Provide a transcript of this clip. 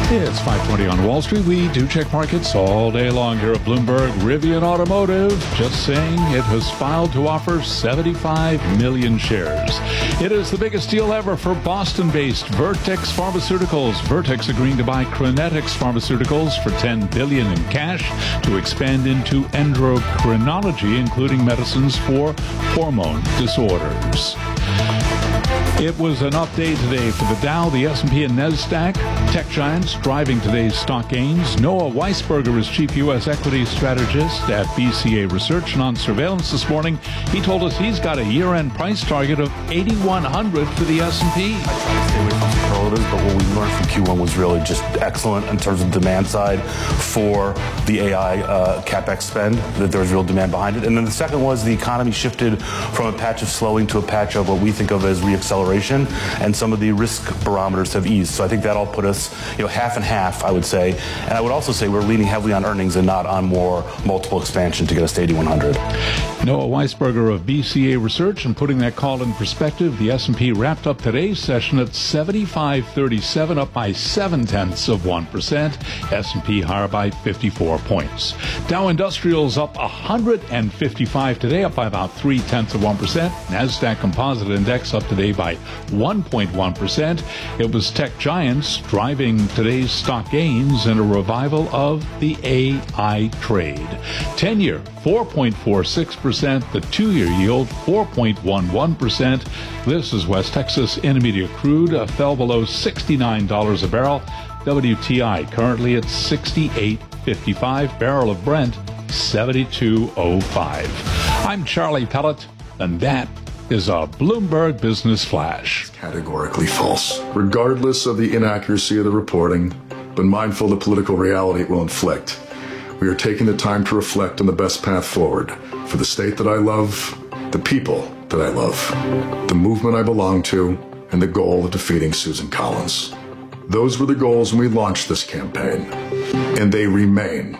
It's 5:20 on Wall Street. We do check markets all day long here at Bloomberg. Rivian Automotive just saying it has filed to offer 75 million shares. It is the biggest deal ever for Boston-based Vertex Pharmaceuticals. Vertex agreeing to buy Crinetics Pharmaceuticals for $10 billion in cash to expand into endocrinology, including medicines for hormone disorders. It was an update today for the Dow, the S&P, and NASDAQ. Tech giants driving today's stock gains. Noah Weisberger is chief U.S. equity strategist at BCA Research, and on surveillance this morning, he told us he's got a year-end price target of 8,100 for the S&P. I try to stay away from superlatives, but what we learned from Q1 was really just excellent in terms of demand side for the AI CapEx spend, that there was real demand behind it. And then the second was the economy shifted from a patch of slowing to a patch of what we think of as reacceleration, and some of the risk barometers have eased. So I think that all put us, half and half, I would say. And I would also say we're leaning heavily on earnings and not on more multiple expansion to get us to 8,100. Noah Weisberger of BCA Research, and putting that call in perspective, the S&P wrapped up today's session at 75.37, up by 0.7%. S&P higher by 54 points. Dow Industrials up 155 today, up by about 0.3%. NASDAQ Composite Index up today by 1.1%. It was tech giants driving today's stock gains and a revival of the AI trade. 10-year, 4.46%. The 2-year yield, 4.11%. This is West Texas Intermediate Crude, fell below $69 a barrel. WTI currently at $68.55. Barrel of Brent, $72.05. I'm Charlie Pellet, and that is a Bloomberg Business Flash. Categorically false. Regardless of the inaccuracy of the reporting, but mindful of the political reality it will inflict, we are taking the time to reflect on the best path forward for the state that I love, the people that I love, the movement I belong to, and the goal of defeating Susan Collins. Those were the goals when we launched this campaign, and they remain